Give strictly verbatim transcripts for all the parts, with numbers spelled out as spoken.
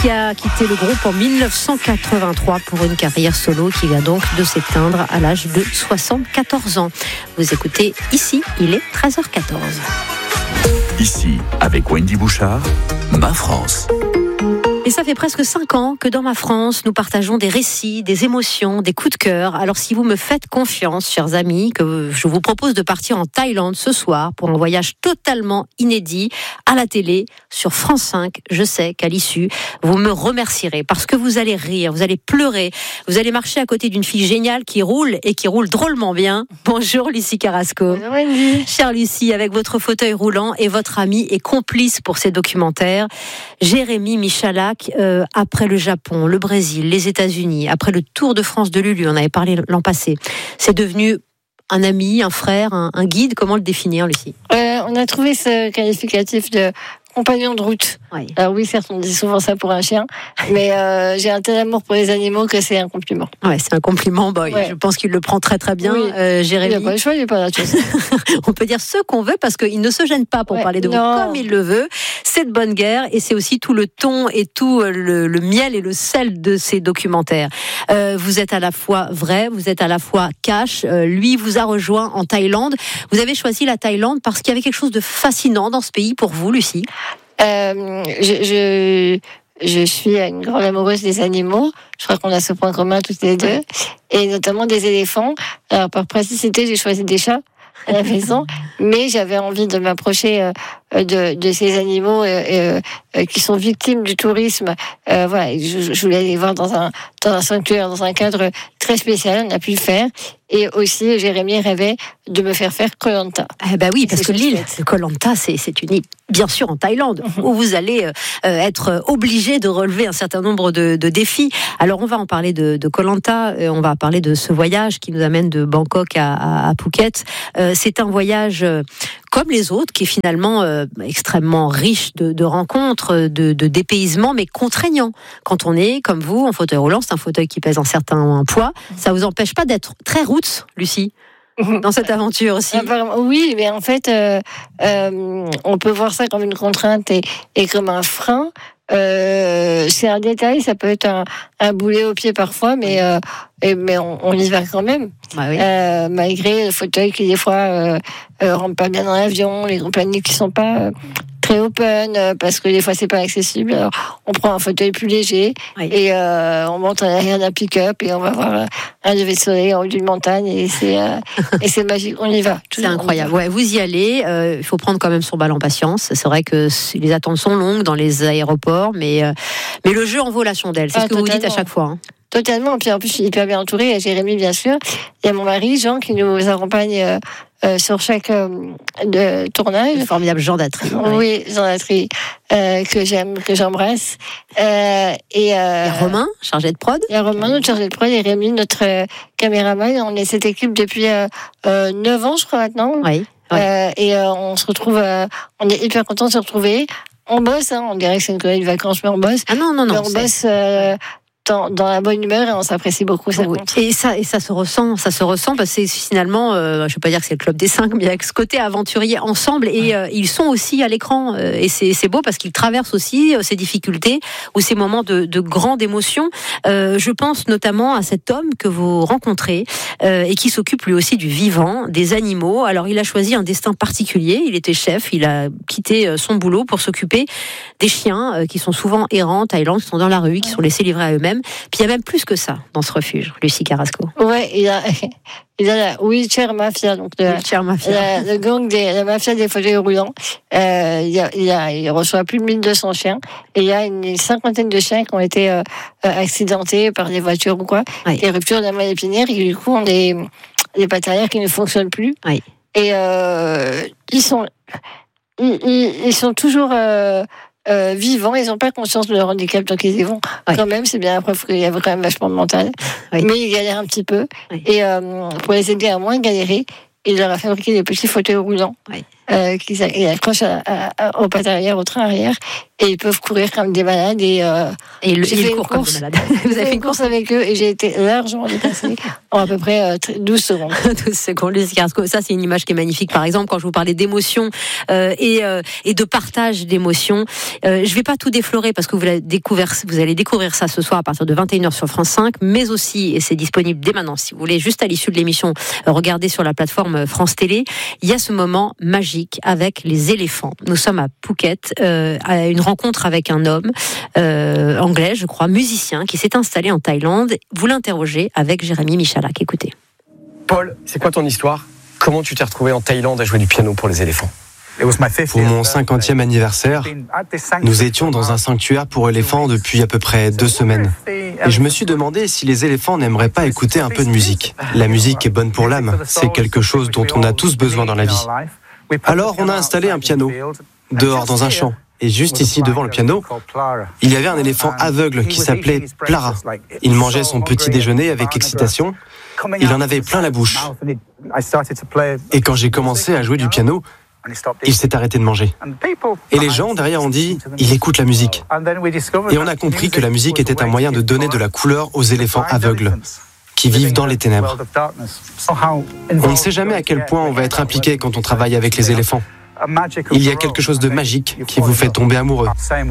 qui a quitté le groupe en dix-neuf cent quatre-vingt-trois pour une carrière solo qui vient donc de s'éteindre à l'âge de soixante-quatorze ans. Vous écoutez Ici, il est treize heures quatorze. Ici, avec Wendy Bouchard, Ma France. Et ça fait presque cinq ans que dans Ma France, nous partageons des récits, des émotions, des coups de cœur. Alors si vous me faites confiance, chers amis, que je vous propose de partir en Thaïlande ce soir pour un voyage totalement inédit à la télé sur France cinq, je sais qu'à l'issue, vous me remercierez parce que vous allez rire, vous allez pleurer, vous allez marcher à côté d'une fille géniale qui roule et qui roule drôlement bien. Bonjour Lucie Carrasco. Bonjour Wendy. Chère Lucie, avec votre fauteuil roulant et votre ami et complice pour ces documentaires, Jérémy Michalak. Euh, après le Japon, le Brésil, les États-Unis, après le Tour de France de Lulu, on avait parlé l'an passé, c'est devenu un ami, un frère, un, un guide. Comment le définir, Lucie ? euh, On a trouvé ce qualificatif de compagnon de route. Oui. Alors oui, certes, on dit souvent ça pour un chien, mais euh, j'ai un tel amour pour les animaux que c'est un compliment. Ouais, c'est un compliment. Bon, ouais. Je pense qu'il le prend très très bien, oui. euh, Jérémy. Il n'a pas le choix, il n'est pas là. On peut dire ce qu'on veut parce qu'il ne se gêne pas pour ouais, parler de vous non. comme il le veut. C'est de bonne guerre et c'est aussi tout le ton et tout le, le miel et le sel de ces documentaires. Euh, vous êtes à la fois vrai, vous êtes à la fois cash. Euh, lui vous a rejoint en Thaïlande. Vous avez choisi la Thaïlande parce qu'il y avait quelque chose de fascinant dans ce pays pour vous, Lucie. Euh, je, je, je suis une grande amoureuse des animaux. Je crois qu'on a ce point commun toutes les deux, et notamment des éléphants. Alors par praticité, j'ai choisi des chats à la maison, mais j'avais envie de m'approcher euh, de, de ces animaux euh, euh, qui sont victimes du tourisme. Euh, voilà, je, je voulais les voir dans un dans un sanctuaire, dans un cadre très spécial. On a pu le faire. Et aussi, Jérémy rêvait de me faire faire Koh Lanta. Eh ben oui, parce que l'île de Koh Lanta, c'est, c'est une île, bien sûr, en Thaïlande, mmh. où vous allez euh, être obligé de relever un certain nombre de, de défis. Alors, on va en parler de, de Koh Lanta, euh, on va parler de ce voyage qui nous amène de Bangkok à, à, à Phuket. Euh, c'est un voyage euh, comme les autres, qui est finalement euh, extrêmement riche de, de rencontres, de, de dépaysement, mais contraignant. Quand on est, comme vous, en fauteuil roulant, c'est un fauteuil qui pèse un certain poids, ça vous empêche pas d'être très roots, Lucie, dans cette aventure aussi. Oui, mais en fait, euh, euh, on peut voir ça comme une contrainte et, et comme un frein. Euh, c'est un détail, ça peut être un, un boulet au pied parfois, mais, euh, et, mais on, on y va quand même. Bah oui. euh, malgré le fauteuil qui des fois euh, euh, rentre pas bien dans l'avion, les compagnies qui sont pas euh, très open, euh, parce que des fois c'est pas accessible. Alors, on prend un fauteuil plus léger oui. et euh, on monte à l'arrière d'un pick-up et on va voir un lever de soleil en haut d'une montagne et c'est euh, et c'est magique. On y va. C'est incroyable. Ouais, vous y allez. Euh, il faut prendre quand même son bal en patience. C'est vrai que les attentes sont longues dans les aéroports, mais euh, mais le jeu en vaut la chandelle. C'est ah, ce que totalement. Vous dites à chaque fois. Hein. Totalement. Puis en plus, je suis hyper bien entourée. Il y a Jérémy, bien sûr. Il y a mon mari, Jean, qui nous accompagne euh, euh, sur chaque euh, de tournage. Le formidable Jean Datry. Oui, Jean Datry, euh, que j'aime, que j'embrasse. Euh, et, euh, il y a Romain, chargé de prod. Il y a Romain, notre chargé de prod, et Rémi, notre euh, caméraman. On est cette équipe depuis euh, euh, neuf ans, je crois, maintenant. Oui. oui. Euh, et euh, on se retrouve, euh, on est hyper contents de se retrouver. On bosse, hein, on dirait que c'est une colonie de vacances, mais on bosse. Ah non, non, non. Mais on c'est... bosse euh, dans, dans la bonne humeur et on s'apprécie beaucoup. Ça oui. Et ça, et ça se ressent, ça se ressent parce que c'est finalement, euh, je ne vais pas dire que c'est le club des cinq, mais il y a ce côté aventurier ensemble et euh, ils sont aussi à l'écran euh, et c'est, c'est beau parce qu'ils traversent aussi euh, ces difficultés ou ces moments de, de grande émotion. Euh, je pense notamment à cet homme que vous rencontrez euh, et qui s'occupe lui aussi du vivant, des animaux. Alors il a choisi un destin particulier. Il était chef, il a quitté son boulot pour s'occuper des chiens euh, qui sont souvent errants en Thaïlande, qui sont dans la rue, qui sont laissés livrer à eux-mêmes. Puis il y a même plus que ça dans ce refuge, Lucie Carrasco. Ouais, il y a, il y a la Wheelchair Mafia, donc de, Wheelchair Mafia. La, le gang des, la mafia des fauteuils roulants. Euh, il, y a, il, y a, il reçoit plus de mille deux cents chiens et il y a une cinquantaine de chiens qui ont été euh, accidentés par des voitures ou quoi, oui. Des ruptures de la moelle épinière et du coup on a des, des pattes arrière qui ne fonctionnent plus. Oui. Et euh, ils sont, ils, ils, ils sont toujours euh, Euh, vivants, ils n'ont pas conscience de leur handicap, donc ils y vont oui. quand même. C'est bien la preuve qu'il y a quand même vachement de mental, oui. mais ils galèrent un petit peu. Oui. Et euh, pour les aider à moins galérer, il leur a fabriqué des petits fauteuils roulants oui. euh, qui accrochent à, à, à, au pattes arrière, au train arrière, et ils peuvent courir comme des malades. Et, euh, et le, j'ai et fait le cours comme des malades. Vous avez fait une course avec eux et j'ai été largement dépassée en à peu près euh, douze secondes. douze secondes, Lucie Carrasco. Ça, c'est une image qui est magnifique. Par exemple, quand je vous parlais d'émotion euh, et, euh, et de partage d'émotions, euh, je vais pas tout déflorer parce que vous allez découvrir, vous allez découvrir ça ce soir à partir de vingt et une heures sur France cinq, mais aussi, et c'est disponible dès maintenant, si vous voulez, juste à l'issue de l'émission, euh, regardez sur la plateforme France Télé, il y a ce moment magique avec les éléphants. Nous sommes à Phuket, euh, à une rencontre avec un homme euh, anglais, je crois, musicien, qui s'est installé en Thaïlande. Vous l'interrogez avec Jérémy Michalak. Écoutez. Paul, c'est quoi ton histoire ? Comment tu t'es retrouvé en Thaïlande à jouer du piano pour les éléphants ? Pour mon cinquantième anniversaire, nous étions dans un sanctuaire pour éléphants depuis à peu près deux semaines. Et je me suis demandé si les éléphants n'aimeraient pas écouter un peu de musique. La musique est bonne pour l'âme, c'est quelque chose dont on a tous besoin dans la vie. Alors on a installé un piano, dehors dans un champ. Et juste ici, devant le piano, il y avait un éléphant aveugle qui s'appelait Clara. Il mangeait son petit déjeuner avec excitation. Il en avait plein la bouche. Et quand j'ai commencé à jouer du piano, il s'est arrêté de manger. Et les gens derrière ont dit, il écoute la musique. Et on a compris que la musique était un moyen de donner de la couleur aux éléphants aveugles qui vivent dans les ténèbres. On ne sait jamais à quel point on va être impliqué quand on travaille avec les éléphants. Il y a quelque chose de magique qui vous fait tomber amoureux.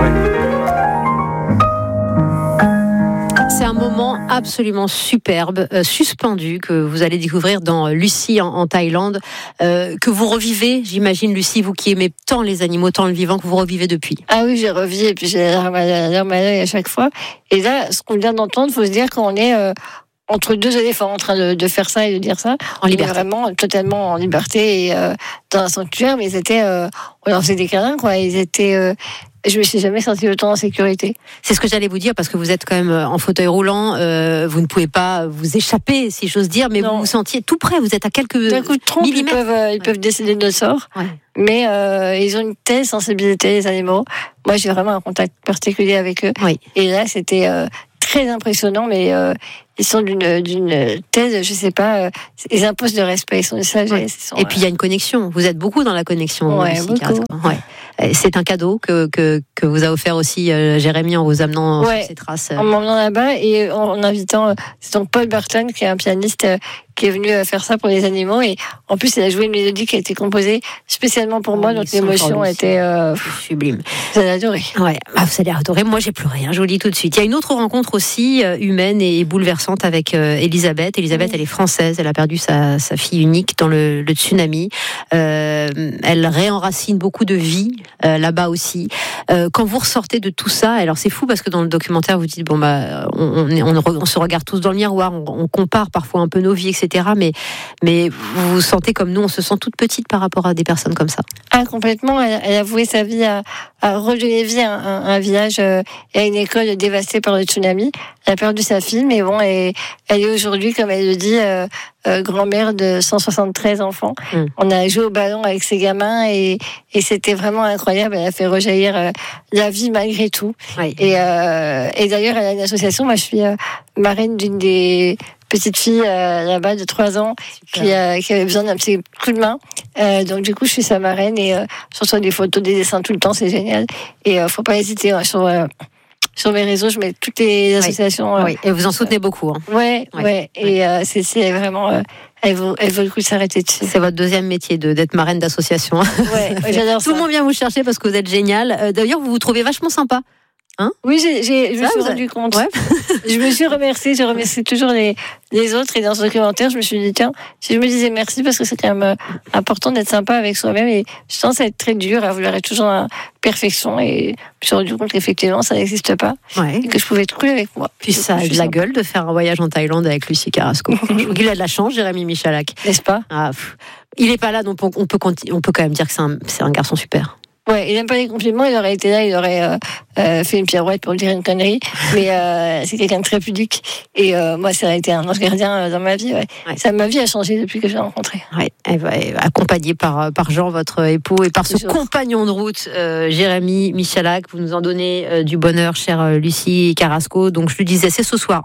C'est un moment absolument superbe, euh, suspendu, que vous allez découvrir dans Lucie en, en Thaïlande, euh, que vous revivez, j'imagine, Lucie, vous qui aimez tant les animaux, tant le vivant, que vous revivez depuis. Ah oui, j'ai revu et puis j'ai la larme à l'œil à chaque fois. Et là, ce qu'on vient d'entendre, il faut se dire qu'on est euh, entre deux éléphants en train de, de faire ça et de dire ça. En liberté. On est vraiment totalement en liberté et euh, dans un sanctuaire, mais ils étaient, euh, on leur faisait des câlins, quoi. Ils étaient... Euh, Je me suis jamais sentie autant en sécurité. C'est ce que j'allais vous dire, parce que vous êtes quand même en fauteuil roulant, euh, vous ne pouvez pas vous échapper, si j'ose dire, mais non. Vous vous sentiez tout près, vous êtes à quelques D'un coup de trompe, millimètres. Ils peuvent, euh, ils peuvent décider de notre sort, ouais. mais euh, ils ont une telle sensibilité, les animaux. Moi, j'ai vraiment un contact particulier avec eux. Oui. Et là, c'était euh, très impressionnant, mais euh, ils sont d'une, d'une thèse, je sais pas, euh, ils imposent le respect, ils sont de sagesse. Ouais. Sont, Et puis il y a une connexion, vous êtes beaucoup dans la connexion. Ouais, beaucoup. Ouais. C'est un cadeau que, que, que vous a offert aussi euh, Jérémy en vous amenant ouais. sur ses traces. En m'emmenant là-bas et en, en invitant, euh, c'est donc Paul Burton, qui est un pianiste euh, qui est venu euh, faire ça pour les animaux. Et en plus, il a joué une mélodie qui a été composée spécialement pour oh, moi, donc l'émotion était euh, sublime. Vous allez adorer. Ouais, ah, vous allez adorer. Moi, j'ai pleuré, hein, je vous le dis tout de suite. Il y a une autre rencontre aussi euh, humaine et bouleversante avec euh, Elisabeth. Elisabeth, mmh. elle est française, elle a perdu sa, sa fille unique dans le, le tsunami. Euh, elle réenracine beaucoup de vie euh, là-bas aussi. Euh, quand vous ressortez de tout ça, alors c'est fou parce que dans le documentaire vous dites bon bah on, on, on, on se regarde tous dans le miroir, on, on compare parfois un peu nos vies, et cetera. Mais mais vous vous sentez comme nous, on se sent toute petite par rapport à des personnes comme ça. Ah complètement. Elle, elle a voué sa vie à, à redonner vie à un, un village euh, et à une école dévastée par le tsunami. Elle a perdu sa fille, mais bon, elle, elle est aujourd'hui, comme elle le dit, euh, euh, grand-mère de cent soixante-treize enfants. Mmh. On a joué au ballon avec ses gamins et, et c'était vraiment incroyable. Elle a fait rejaillir euh, la vie malgré tout. Oui. Et, euh, et d'ailleurs, elle a une association. Moi, je suis euh, marraine d'une des petites filles euh, là-bas de trois ans qui, euh, qui avait besoin d'un petit coup de main. Euh, donc du coup, je suis sa marraine et euh, je reçois des photos, des dessins tout le temps. C'est génial. Et euh, faut pas hésiter hein, sur euh, sur mes réseaux, je mets toutes les associations. Oui, oui. Et vous en soutenez beaucoup. Hein. Ouais, ouais, ouais. Et euh, c'est, c'est vraiment, euh, elle vaut, elle vaut le coup de s'arrêter dessus. C'est votre deuxième métier de, d'être marraine d'association. Ouais, j'adore ça. Tout le monde vient vous chercher parce que vous êtes génial. Euh, d'ailleurs, vous vous trouvez vachement sympa. Hein oui, j'ai, j'ai, je me suis rendu compte. Ouais. Je me suis remerciée, je remercie toujours les, les autres. Et dans ce documentaire, je me suis dit, tiens, si je me disais merci, parce que c'est quand même important d'être sympa avec soi-même. Et je pense à être très dur, à vouloir être toujours dans la perfection. Et je me suis rendu compte qu'effectivement, ça n'existe pas. Ouais. Et que je pouvais être cool avec moi. Puis ça a de la gueule de faire un voyage en Thaïlande avec Lucie Carrasco. Je trouve qu'il a de la chance, Jérémy Michalak. N'est-ce pas? Ah, il n'est pas là, donc on peut, on peut quand même dire que c'est un, c'est un garçon super. Ouais, il n'aime pas les compliments, il aurait été là, il aurait euh, euh, fait une pirouette pour dire une connerie, mais euh, c'est quelqu'un de très pudique, et euh, moi ça a été un ange gardien euh, dans ma vie, ouais. Ouais. Ça, ma vie a changé depuis que je l'ai rencontré. Ouais, elle va, elle va accompagnée par, par Jean, votre époux, et par ce Toujours. compagnon de route, euh, Jérémy Michalak, vous nous en donnez euh, du bonheur, chère euh, Lucie Carrasco, donc je lui disais, c'est ce soir en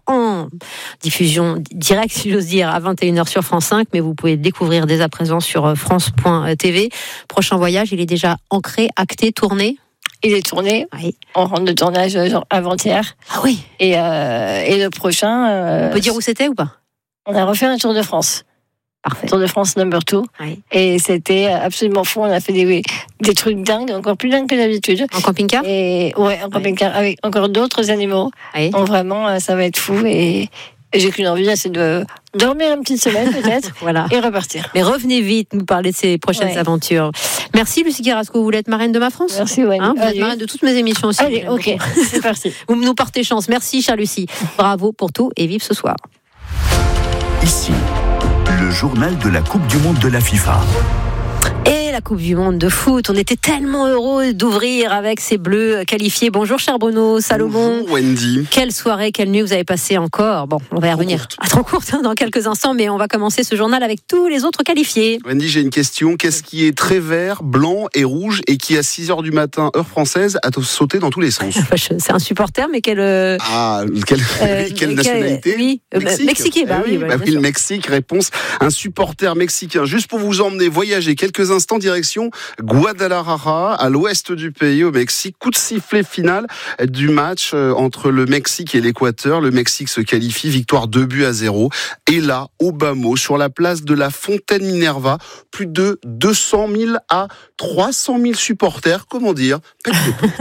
évidemment, diffusion directe, si j'ose dire, à vingt et une heures sur France cinq, mais vous pouvez le découvrir dès à présent sur france point t v. Prochain voyage, il est déjà ancré, acté, tourné? Il est tourné. Oui. On rentre de tournage genre avant-hier. Ah oui. Et, euh, et le prochain... Euh, On peut dire où c'était ou pas? On a refait un Tour de France. Parfait. Tour de France number two. Oui. Et c'était absolument fou. On a fait des, des trucs dingues, encore plus dingues que d'habitude. En camping-car? Et ouais, en camping-car, avec encore d'autres animaux. Oui. Donc vraiment, ça va être fou. Et, et j'ai qu'une envie, c'est de dormir une petite semaine peut-être. Voilà. Et repartir. Mais revenez vite nous parler de ces prochaines Ouais. aventures. Merci Lucie Carrasco, vous voulez être marraine de Ma France? Merci, Wendy. Hein, vous êtes Allez. marraine de toutes mes émissions aussi. Allez, ok, c'est parti. Vous nous portez chance. Merci chère Lucie. Bravo pour tout et vive ce soir. Ici, le journal de la Coupe du Monde de la FIFA. Et la Coupe du Monde de foot, on était tellement heureux d'ouvrir avec ces Bleus qualifiés. Bonjour cher Bruno Salomon. Bonjour Wendy. Quelle soirée, quelle nuit vous avez passé encore. Bon, on va y revenir à trop courte hein, dans quelques instants, mais on va commencer ce journal avec tous les autres qualifiés. Wendy, j'ai une question. Qu'est-ce qui est très vert, blanc et rouge et qui à six heures du matin, heure française, a sauté dans tous les sens? C'est un supporter, mais quel... Euh, Ah, quelle, euh, oui, quelle nationalité? Oui, euh, Mexique. Mexicain, bah Eh oui, oui, voilà, bah bien oui, le sûr. Mexique, réponse, un supporter mexicain. Juste pour vous emmener voyager quelques instants, direction Guadalajara, à l'ouest du pays, au Mexique. Coup de sifflet final du match euh, entre le Mexique et l'Équateur. Le Mexique se qualifie, victoire deux buts à zéro. Et là, au bas mot, sur la place de la Fontaine Minerva, plus de deux cent mille à trois cent mille supporters, comment dire, pète le plomb.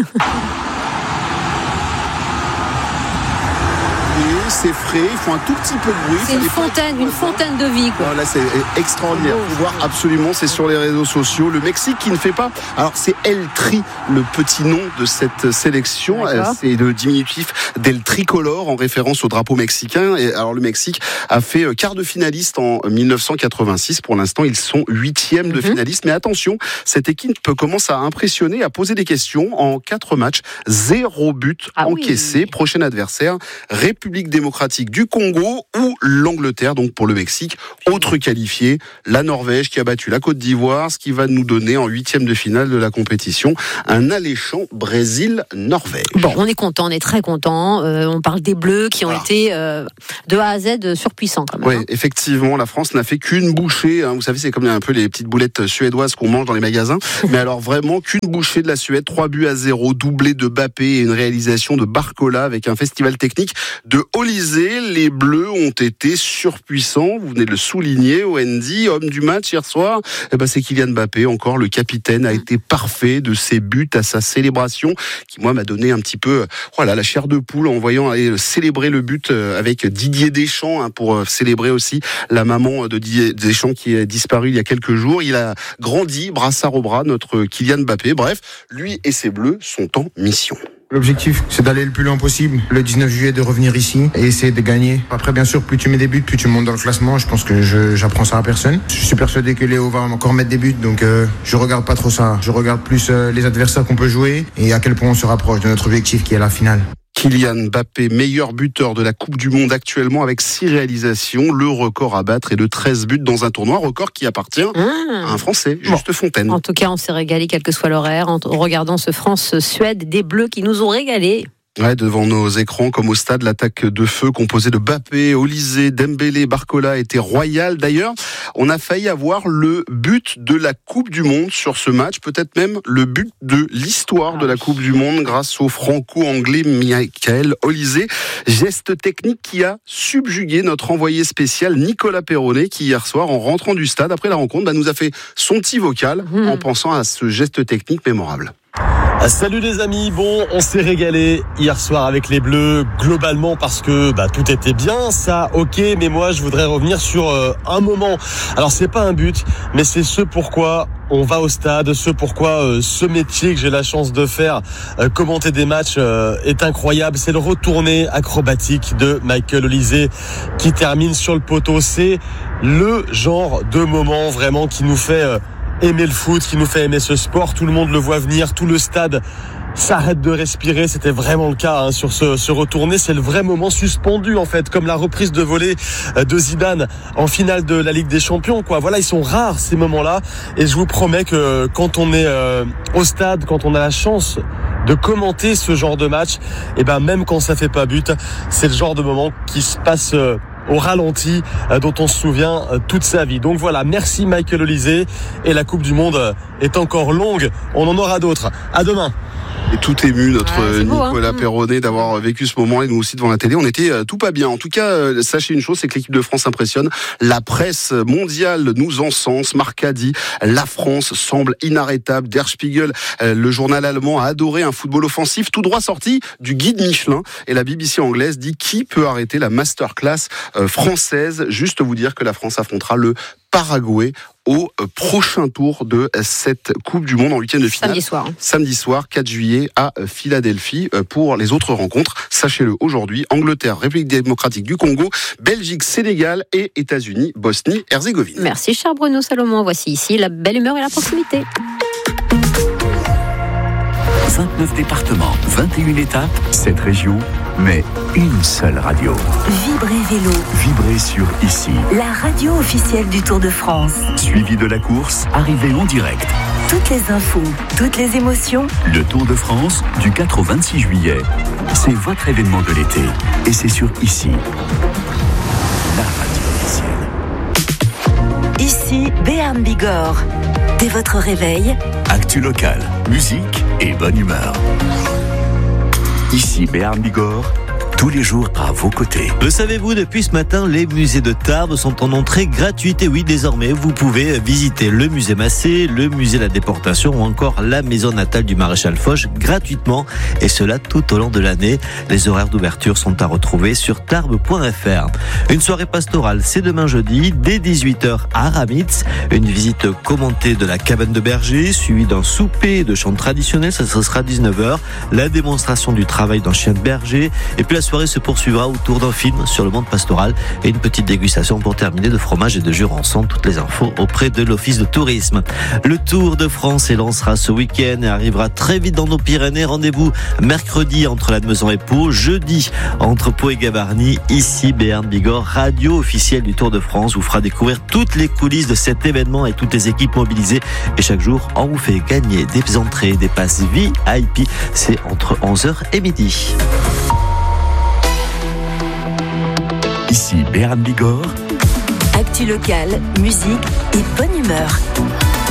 Et c'est frais, ils font un tout petit peu de bruit. C'est ça une dépend fontaine, du une voisin. fontaine de vie, quoi. Oh, là, c'est extraordinaire. Faut voir absolument, c'est sur les réseaux sociaux. Le Mexique qui ne fait pas. Alors, c'est El Tri, le petit nom de cette sélection. D'accord. C'est le diminutif d'El Tricolore, en référence au drapeau mexicain. Et alors, le Mexique a fait quart de finaliste en dix-neuf cent quatre-vingt-six. Pour l'instant, ils sont huitièmes de Mhm. finaliste. Mais attention, cette équipe commence à impressionner, à poser des questions. En quatre matchs, zéro but Ah oui. encaissé. Prochain adversaire, République démocratique du Congo ou l'Angleterre, donc pour le Mexique. Autre qualifié, la Norvège qui a battu la Côte d'Ivoire, ce qui va nous donner en huitième de finale de la compétition un alléchant Brésil-Norvège. Bon, on est content, on est très content. Euh, on parle des Bleus qui ont Ah. été euh, de A à Z surpuissants quand même. Oui, hein. effectivement, la France n'a fait qu'une bouchée. Hein. Vous savez, c'est comme un peu les petites boulettes suédoises qu'on mange dans les magasins. Mais alors vraiment qu'une bouchée de la Suède, trois buts à zéro, doublé de Mbappé et une réalisation de Barcola avec un festival technique de Olysée. Les Bleus ont été surpuissants. Vous venez de le souligner, Wendy, homme du match hier soir. Eh ben, c'est Kylian Mbappé, encore le capitaine, a été parfait de ses buts à sa célébration, qui moi m'a donné un petit peu, voilà, la chair de poule en voyant aller célébrer le but avec Didier Deschamps, hein, pour célébrer aussi la maman de Didier Deschamps qui est disparue il y a quelques jours. Il a grandi, brassard au bras, notre Kylian Mbappé. Bref, lui et ses Bleus sont en mission. L'objectif, c'est d'aller le plus loin possible. Le dix-neuf juillet, de revenir ici et essayer de gagner. Après, bien sûr, plus tu mets des buts, plus tu montes dans le classement. Je pense que je, j'apprends ça à personne. Je suis persuadé que Léo va encore mettre des buts, donc euh, je regarde pas trop ça. Je regarde plus euh, les adversaires qu'on peut jouer et à quel point on se rapproche de notre objectif qui est la finale. Kylian Mbappé, meilleur buteur de la Coupe du Monde actuellement avec six réalisations. Le record à battre est de treize buts dans un tournoi, record qui appartient Ah. à un Français, Juste Fontaine. En tout cas, on s'est régalé, quel que soit l'horaire, en regardant ce France-Suède, des Bleus qui nous ont régalés. Ouais, devant nos écrans, comme au stade, l'attaque de feu composée de Mbappé, Olysée, Dembélé, Barcola était royale. D'ailleurs, on a failli avoir le but de la Coupe du Monde sur ce match, peut-être même le but de l'histoire de la Coupe du Monde grâce au franco-anglais Michael Olysée. Geste technique qui a subjugué notre envoyé spécial Nicolas Perronnet, qui hier soir, en rentrant du stade, après la rencontre, bah, nous a fait son petit vocal mmh. en pensant à ce geste technique mémorable. Salut les amis, bon, on s'est régalé hier soir avec les Bleus, globalement parce que bah, tout était bien, ça ok, mais moi je voudrais revenir sur euh, un moment. Alors c'est pas un but, mais c'est ce pourquoi on va au stade, ce pourquoi euh, ce métier que j'ai la chance de faire, euh, commenter des matchs, euh, est incroyable. C'est le retourné acrobatique de Michael Olysée qui termine sur le poteau. C'est le genre de moment vraiment qui nous fait... Euh, aimer le foot, qui nous fait aimer ce sport. Tout le monde le voit venir, tout le stade s'arrête de respirer. C'était vraiment le cas hein, sur ce, ce retourné. C'est le vrai moment suspendu en fait, comme la reprise de volée de Zidane en finale de la Ligue des Champions. Quoi. Voilà, ils sont rares ces moments-là. Et je vous promets que quand on est euh, au stade, quand on a la chance de commenter ce genre de match, et ben même quand ça fait pas but, c'est le genre de moment qui se passe euh, au ralenti, euh, dont on se souvient euh, toute sa vie. Donc voilà, merci Michael Olysée. Et la Coupe du Monde euh, est encore longue. On en aura d'autres. À demain. Et tout ému, notre ouais, beau, Nicolas hein. Perronnet, d'avoir vécu ce moment et nous aussi devant la télé. On était euh, tout pas bien. En tout cas, euh, sachez une chose, c'est que l'équipe de France impressionne. La presse mondiale nous encense. Marca a dit, la France semble inarrêtable. Der Spiegel, euh, le journal allemand, a adoré un football offensif tout droit sorti du guide Michelin. Et la B B C anglaise dit, qui peut arrêter la masterclass euh, française? Juste vous dire que la France affrontera le Paraguay au prochain tour de cette Coupe du Monde en huitième de finale. Samedi soir. Samedi soir, quatre juillet à Philadelphie. Pour les autres rencontres, sachez-le aujourd'hui, Angleterre, République démocratique du Congo, Belgique, Sénégal et États-Unis, Bosnie-Herzégovine. Merci cher Bruno Salomon. Voici ici la belle humeur et la proximité. vingt-neuf départements, vingt et une étapes, sept régions, mais une seule radio. Vibrez Vélo, Vibrez sur Ici. la radio officielle du Tour de France. Suivi de la course, arrivée en direct. Toutes les infos, toutes les émotions. Le Tour de France, du quatre au vingt-six juillet. C'est votre événement de l'été. Et c'est sur Ici. La radio officielle. Ici, Béarn Bigorre. Dès votre réveil, Actu local, musique et bonne humeur. Ici Béarn Bigorre, tous les jours à vos côtés. Le savez-vous, depuis ce matin, les musées de Tarbes sont en entrée gratuite. Et oui, désormais, vous pouvez visiter le musée Massé, le musée de la déportation ou encore la maison natale du maréchal Foch gratuitement. Et cela tout au long de l'année. Les horaires d'ouverture sont à retrouver sur tarbes point f r. Une soirée pastorale, c'est demain jeudi, dès dix-huit heures à Ramitz. Une visite commentée de la cabane de berger, suivie d'un souper et de chants traditionnels. Ça, ce sera dix-neuf heures. La démonstration du travail d'un chien de berger. Et puis la soirée se poursuivra autour d'un film sur le monde pastoral et une petite dégustation pour terminer de fromage et de jurançon. Toutes les infos auprès de l'Office de tourisme. Le Tour de France s'élancera ce week-end et arrivera très vite dans nos Pyrénées. Rendez-vous mercredi entre Lannemezan et Pau, jeudi entre Pau et Gavarnie. Ici, Béarn Bigorre, radio officielle du Tour de France, vous fera découvrir toutes les coulisses de cet événement et toutes les équipes mobilisées. Et chaque jour, on vous fait gagner des entrées, des passes V I P. C'est entre onze heures et midi. Ici Béarn Bigorre. actu locale, musique et bonne humeur.